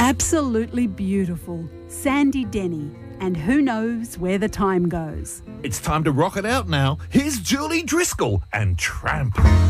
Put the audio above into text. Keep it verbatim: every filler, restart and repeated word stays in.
Absolutely beautiful. Sandy Denny. And who knows where the time goes. It's time to rock it out now. Here's Julie Driscoll and Tramp.